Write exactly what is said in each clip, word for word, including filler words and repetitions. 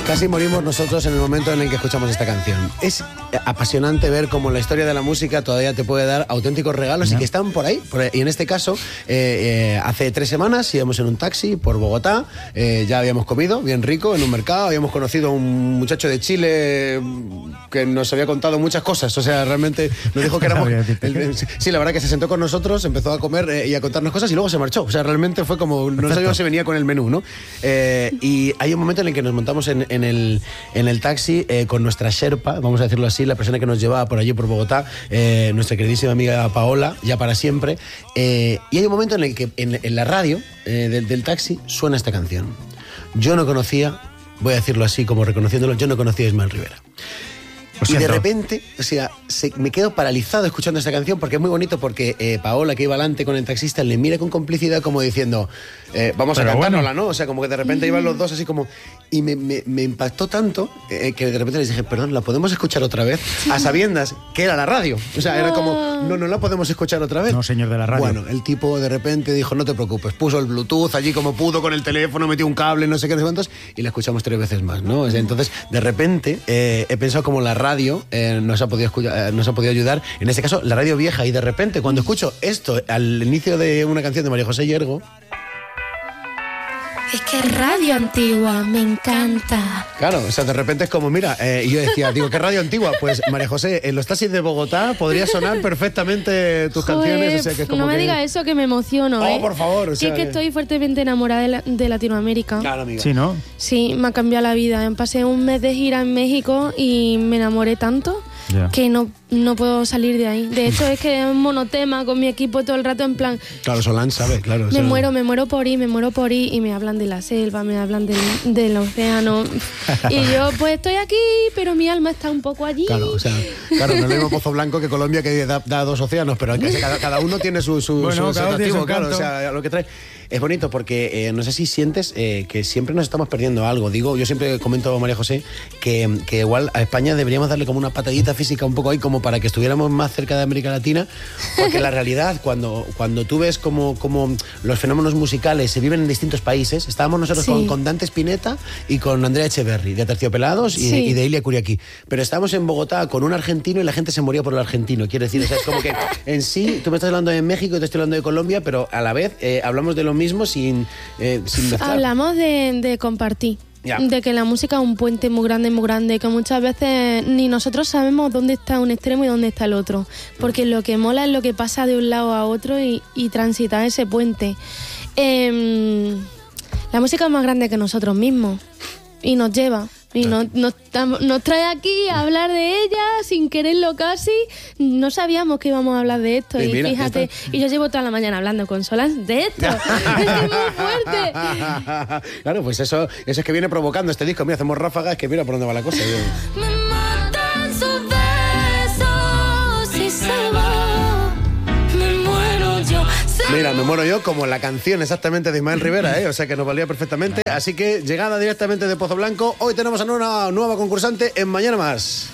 Casi morimos nosotros en el momento en el que escuchamos esta canción. Es apasionante ver cómo la historia de la música todavía te puede dar auténticos regalos no. y que están por ahí. Por ahí. Y en este caso, eh, eh, hace tres semanas íbamos en un taxi por Bogotá, eh, ya habíamos comido bien rico en un mercado, habíamos conocido a un muchacho de Chile que nos había contado muchas cosas, o sea, realmente nos dijo que éramos... el, sí, la verdad que se sentó con nosotros, empezó a comer eh, y a contarnos cosas y luego se marchó. O sea, realmente fue como... No sabíamos si venía con el menú, ¿no? Eh, y hay un momento en el que nos montamos en, en, el, en el taxi eh, con nuestra Sherpa, vamos a decirlo así, la persona que nos llevaba por allí, por Bogotá, eh, nuestra queridísima amiga Paola, ya para siempre. Eh, y hay un momento en el que en, en la radio eh, del, del taxi suena esta canción. Yo no conocía, voy a decirlo así como reconociéndolo, yo no conocía a Ismael Rivera. Y de repente, o sea, se, me quedo paralizado escuchando esta canción porque es muy bonito porque eh, Paola, que iba adelante con el taxista, le mira con complicidad como diciendo, eh, vamos Pero a cantárnosla, bueno. ¿no? O sea, como que de repente iban los dos así como... Y me, me, me impactó tanto eh, que de repente les dije, perdón, ¿la podemos escuchar otra vez? A sabiendas que era la radio. O sea, era como, no, no la podemos escuchar otra vez. No, señor de la radio. Bueno, el tipo de repente dijo, no te preocupes, puso el Bluetooth allí como pudo con el teléfono, metió un cable, no sé qué, no sé cuántos, y la escuchamos tres veces más, ¿no? O sea, entonces, de repente, eh, he pensado como la radio... Eh, Nos ha, podido escuchar, nos ha podido ayudar, en este caso la radio vieja, y de repente cuando escucho esto al inicio de una canción de María José Yergo, es que radio antigua me encanta. Claro, o sea, de repente es como, mira, eh, yo decía, digo, ¿qué radio antigua? Pues María José, en los taxis de Bogotá podría sonar perfectamente tus Joder, canciones, o sea, que es como no me que... digas eso, que me emociono, oh, ¿eh? por favor, o sea, que es que estoy fuertemente enamorada de, la, de Latinoamérica. Claro, amiga. Sí, ¿no? Sí, me ha cambiado la vida. Pasé un mes de gira en México y me enamoré tanto yeah. que no, no puedo salir de ahí. De hecho, es que es un monotema con mi equipo todo el rato en plan... Claro, Solán sabe, claro. Me o sea... muero, me muero por ir, me muero por ir, y me hablan de la selva, me hablan del, del océano. Y yo, pues estoy aquí, pero mi alma está un poco allí. Claro, o sea, claro, no es lo mismo Pozo Blanco que Colombia, que da, da dos océanos, pero que cada, cada uno tiene su, su, bueno, su atractivo, claro, o sea, lo que trae. Es bonito porque eh, no sé si sientes eh, que siempre nos estamos perdiendo algo. Digo, yo siempre comento a María José que, que igual a España deberíamos darle como una patadita física un poco ahí como para que estuviéramos más cerca de América Latina, porque la realidad, cuando, cuando tú ves como, como los fenómenos musicales se viven en distintos países, estábamos nosotros sí. con, con Dante Spinetta y con Andrea Echeverry, de Aterciopelados y, sí. y de Ilia Kuriaki, pero estábamos en Bogotá con un argentino y la gente se moría por el argentino, quiero decir, o sea, es como que en sí, tú me estás hablando de México y te estoy hablando de Colombia, pero a la vez eh, hablamos de lo mismo sin, eh, sin mezclar. Hablamos de, de compartir. Ya. De que la música es un puente muy grande, muy grande, que muchas veces ni nosotros sabemos dónde está un extremo y dónde está el otro, porque lo que mola es lo que pasa de un lado a otro y, y transitar ese puente. Eh, la música es más grande que nosotros mismos y nos lleva. Y nos, nos, nos trae aquí a hablar de ella sin quererlo casi. No sabíamos que íbamos a hablar de esto. Y, y mira, fíjate, esto... y yo llevo toda la mañana hablando con Solán de esto. Es muy fuerte. Claro, pues eso, eso es que viene provocando este disco. Mira, hacemos ráfagas, que mira por dónde va la cosa. Me matan sus besos y se va. Me muero yo. Mira, me muero yo como la canción exactamente de Ismael Rivera, ¿eh? O sea que nos valía perfectamente. Así que, llegada directamente de Pozo Blanco, hoy tenemos a una nueva concursante en Mañana Más.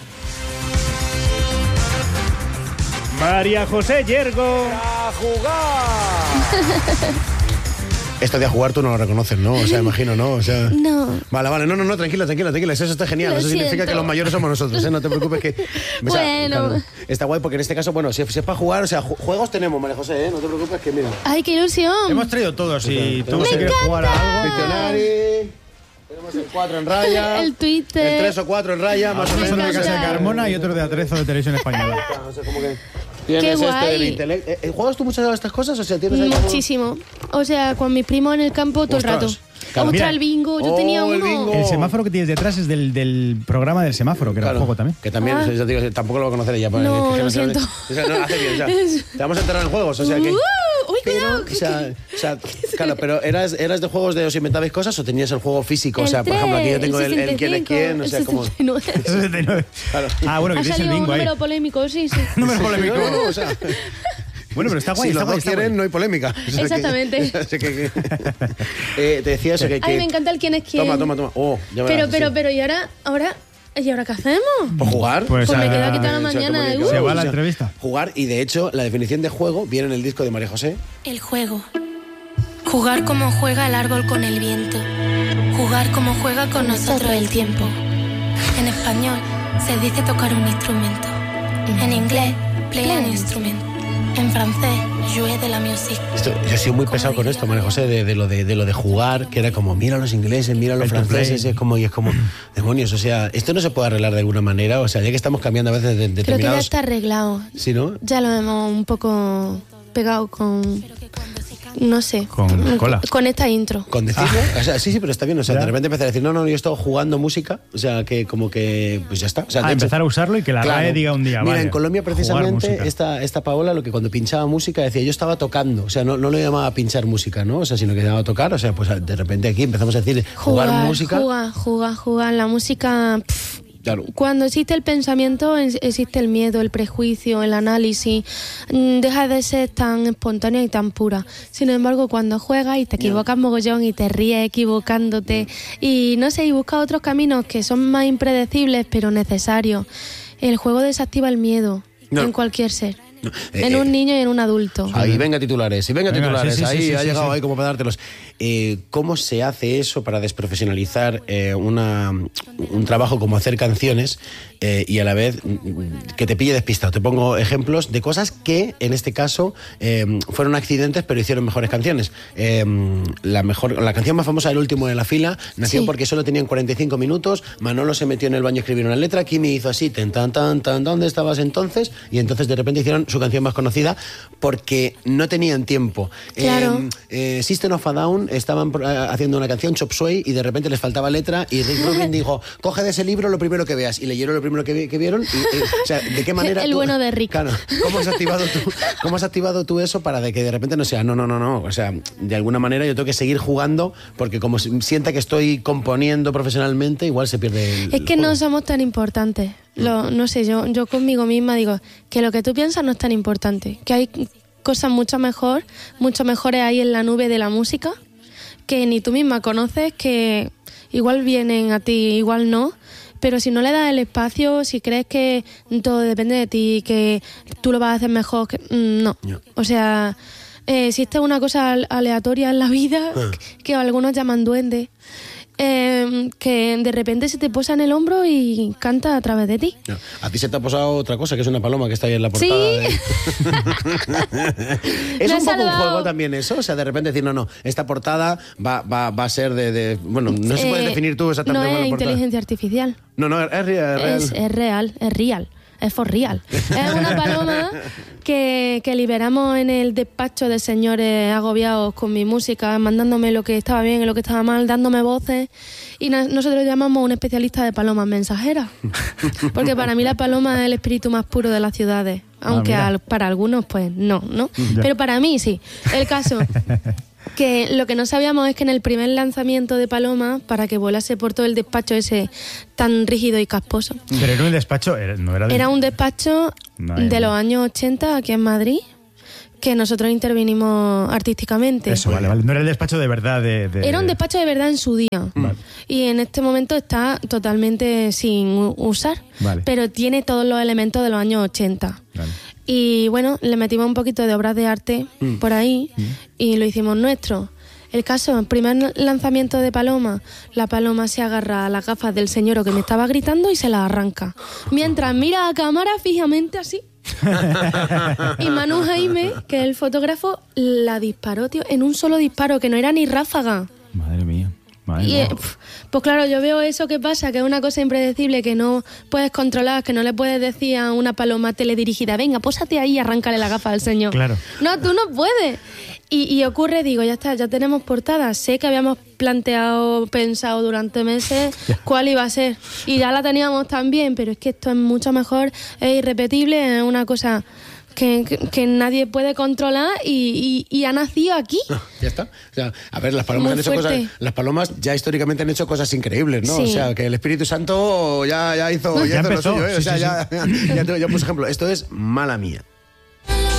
María José Yergo. ¡A jugar! Esto de a jugar tú no lo reconoces, ¿no? O sea, imagino, ¿no? O sea... No. Vale, vale, no, no, no, tranquila, tranquila, tranquila. Eso está genial. Lo Eso siento. Significa que los mayores somos nosotros, ¿eh? No te preocupes que... O sea, bueno. Claro, está guay porque en este caso, bueno, si, si es para jugar, o sea, juegos tenemos, María José, ¿eh? No te preocupes que, mira... ¡Ay, qué ilusión! Hemos traído todos y tú si quieres jugar a algo... Diccionario... Tenemos el cuatro en raya. El Twitter. El tres o cuatro en raya, más o menos. Uno de Casa de Carmona y otro de Atrezo de Televisión Española. O sea, como que... Tienes Qué este guay. del intelecto. ¿Eh, ¿Juegas tú muchas de estas cosas? O sea, ¿tienes ahí muchísimo. Como... O sea, con mis primos en el campo todo Ostras. el rato. Claro. Ostras, el bingo. Yo oh, tenía uno. El, bingo. El semáforo que tienes detrás es del, del programa del semáforo, que claro, era un juego también. Que también, ah. yo digo, tampoco lo conoceré ya. No, que lo siento. O sea, no, hace bien, o sea, te vamos a entrar en juegos, o sea que... Uh, uy, pero, cuidado. O sea, o sea, claro, pero ¿eras, ¿eras de juegos de os inventabais cosas o tenías el juego físico? El o sea, por tres, ejemplo, aquí yo tengo el, el quién es quién, o sea, como... sesenta y nueve. Claro. Ah, bueno, que tienes el bingo un ahí. número polémico, sí, sí. Número polémico. No, no, o sea... Bueno, pero está guay. Si está los guay, dos está quieren, guay. no hay polémica. O sea, exactamente. Que, que, que, eh, te decía eso que, que... Ay, me encanta el quién es quién. Toma, toma, toma. Oh, ya pero, verás, pero, sí. pero, ¿y ahora, ahora, ¿y ahora qué hacemos? ¿Por jugar? Pues, pues a, me quedo aquí toda la o sea, mañana. como Uh. Se va a la o sea, entrevista. Jugar, y de hecho, la definición de juego viene en el disco de María José. El juego. Jugar como juega el árbol con el viento. jugar como juega con nosotros el tiempo. En español se dice tocar un instrumento. En inglés, play an instrument. En francés, jouer de la musique. Esto, yo he sido muy pesado con esto, María José, de, de, lo de, de lo de jugar, que era como, mira a los ingleses, mira a los franceses, es como, y es como, demonios, o sea, esto no se puede arreglar de alguna manera, o sea, ya que estamos cambiando a veces de, de determinados... Creo que ya está arreglado. ¿Sí, no? Ya lo hemos un poco pegado con... No sé. Con cola. Con esta intro. Con decirlo. Ah. O sea, sí, sí, pero está bien. O sea, ¿Ya? De repente empezar a decir, no, no, yo he estado jugando música. O sea, que como que, pues ya está. O sea, ah, empezar a usarlo y que la claro. R A E diga un día, Mira, vale, en Colombia precisamente esta, esta Paola lo que cuando pinchaba música decía, yo estaba tocando. O sea, no, no lo llamaba pinchar música, ¿no? O sea, sino que llamaba tocar. O sea, pues de repente aquí empezamos a decir, jugar, jugar música. Jugar, jugar, jugar. La música... Pff. Claro. Cuando existe el pensamiento, existe el miedo, el prejuicio, el análisis. Deja de ser tan espontánea y tan pura. Sin embargo, cuando juegas y te equivocas mogollón y te ríes equivocándote y no sé, y buscas otros caminos que son más impredecibles pero necesarios, el juego desactiva el miedo no. en cualquier ser. No, eh, en un niño y en un adulto. Ahí, venga titulares, y venga, venga titulares, sí, sí, ahí sí, sí, ha sí, llegado sí. ahí como para dártelos. Eh, ¿Cómo se hace eso para desprofesionalizar eh, una, un trabajo como hacer canciones eh, y a la vez que te pille despistado? Te pongo ejemplos de cosas que en este caso eh, fueron accidentes pero hicieron mejores canciones. Eh, la, mejor, la canción más famosa del último de la fila nació sí. porque solo tenían cuarenta y cinco minutos, Manolo se metió en el baño a escribir una letra, Kimi hizo así, tan, tan, tan, tan, ¿dónde estabas entonces? Y entonces de repente hicieron su canción más conocida porque no tenían tiempo. Claro. Eh, eh, System of a Down estaban haciendo una canción, Chop Suey, y de repente les faltaba letra y Rick Rubin dijo, coge de ese libro lo primero que veas, y leyeron lo primero que, que vieron y, y, o sea, ¿de qué manera? El tú, bueno de Rick. Claro, ¿cómo has activado tú, cómo has activado tú eso para de que de repente no sea, no, no, no, no, o sea, de alguna manera yo tengo que seguir jugando porque como sienta que estoy componiendo profesionalmente, igual se pierde el, es que el no somos tan importantes. Lo, no sé, yo, yo conmigo misma digo que lo que tú piensas no es tan importante, que hay cosas mucho mejor, mucho mejores ahí en la nube de la música que ni tú misma conoces, que igual vienen a ti, igual no, pero si no le das el espacio, si crees que todo depende de ti, que tú lo vas a hacer mejor, que, no. no. O sea, eh, existe una cosa aleatoria en la vida ah. que, que algunos llaman duende. Eh, que de repente se te posa en el hombro y canta a través de ti. No. A ti se te ha posado otra cosa, que es una paloma que está ahí en la portada. ¿Sí? De... es un poco un juego también eso, o sea, de repente decir, no, no, esta portada va, va, va a ser de, de... Bueno, no se puede eh, definir tú exactamente. No es la inteligencia artificial. No, no, es real. Es, es real, es real. Es for real. Es una paloma que, que liberamos en el despacho de señores agobiados con mi música, mandándome lo que estaba bien y lo que estaba mal, dándome voces. Y na- nosotros llamamos un especialista de palomas mensajeras. Porque para mí la paloma es el espíritu más puro de las ciudades. Aunque ah, al, para algunos, pues no, ¿no? Ya. Pero para mí sí. El caso... que lo que no sabíamos es que en el primer lanzamiento de Paloma, para que volase por todo el despacho ese tan rígido y casposo. Pero era un despacho, no era de... Era un despacho no, de no. los años ochenta aquí en Madrid, que nosotros intervinimos artísticamente. Eso, vale, vale. No era el despacho de verdad de... de... Era un despacho de verdad en su día. Vale. Y en este momento está totalmente sin usar. Vale. Pero tiene todos los elementos de los años ochenta. Vale. Y bueno, le metimos un poquito de obras de arte mm. por ahí mm. y lo hicimos nuestro. El caso, el primer lanzamiento de Paloma, la paloma se agarra a las gafas del señor que me estaba gritando y se las arranca. Mientras mira a cámara fijamente así. Y Manu Jaime, que es el fotógrafo, la disparó, tío, en un solo disparo, que no era ni ráfaga. Madre mía. Madre y, eh, pues claro, yo veo eso que pasa, que es una cosa impredecible que no puedes controlar, que no le puedes decir a una paloma teledirigida, venga, pósate ahí y arráncale la gafa al señor. Claro. No, tú no puedes. Y, y ocurre, digo, ya está, ya tenemos portada. Sé que habíamos planteado, pensado durante meses cuál iba a ser. Y ya la teníamos también, pero es que esto es mucho mejor, es irrepetible, es una cosa... Que, que, que nadie puede controlar y, y, y ha nacido aquí. Ah, ya está. O sea, a ver, las palomas han hecho cosas, las palomas ya históricamente han hecho cosas increíbles, ¿no? Sí. O sea, que el Espíritu Santo ya, ya hizo, ya ya hizo empezó, lo suyo, ¿eh? Sí, o sea, sí, ya, sí. ya, ya, yo, por ejemplo, esto es Mala Mía.